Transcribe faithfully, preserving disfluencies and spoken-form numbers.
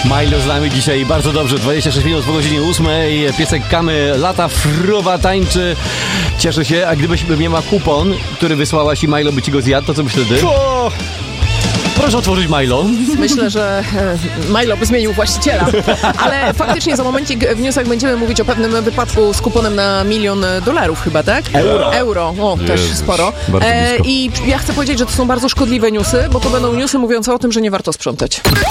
Milo z nami dzisiaj bardzo dobrze, dwadzieścia sześć minut po godzinie ósmej, piesek Kamy lata, fruwa tańczy, cieszę się, a gdybyś nie ma kupon, który wysłałaś i Milo by ci go zjadł, to co byś wtedy? O! Proszę otworzyć Milo. Myślę, że e, Milo by zmienił właściciela, ale faktycznie za momencik w newsach będziemy mówić o pewnym wypadku z kuponem na milion dolarów chyba, tak? Euro. Euro, o, też Jezus, sporo. bardzo E, blisko. I ja chcę powiedzieć, że to są bardzo szkodliwe newsy, bo to będą newsy mówiące o tym, że nie warto sprzątać.